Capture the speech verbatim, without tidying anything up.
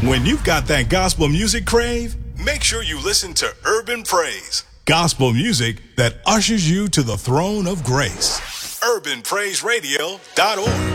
When you've got that gospel music crave, make sure you listen to Urban Praise, gospel music that ushers you to the throne of grace. urban praise radio dot org